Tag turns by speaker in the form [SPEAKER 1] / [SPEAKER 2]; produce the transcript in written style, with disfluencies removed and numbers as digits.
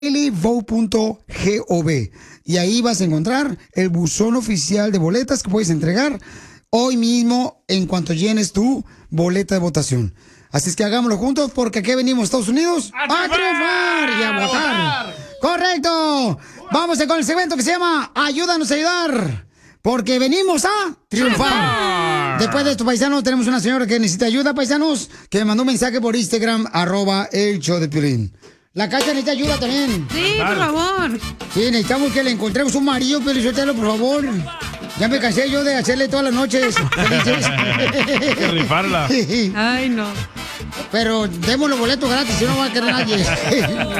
[SPEAKER 1] dailyvote.gov y ahí vas a encontrar el buzón oficial de boletas que puedes entregar hoy mismo en cuanto llenes tu boleta de votación. Así es que hagámoslo juntos porque aquí venimos, Estados Unidos, a triunfar y a votar. ¡Correcto! Vamos con el segmento que se llama Ayúdanos a ayudar, porque venimos a triunfar. Después de esto, paisanos, tenemos una señora que necesita ayuda, paisanos, que me mandó un mensaje por Instagram, @elshowdepiolín. La Cacha necesita ayuda también.
[SPEAKER 2] Sí, por favor.
[SPEAKER 1] Sí, necesitamos que le encontremos un marido, Piolín, por favor. Ya me cansé yo de hacerle todas las noches felices.
[SPEAKER 3] Hay que rifarla.
[SPEAKER 2] Ay, no.
[SPEAKER 1] Pero demos los boletos gratis, si no va a querer nadie.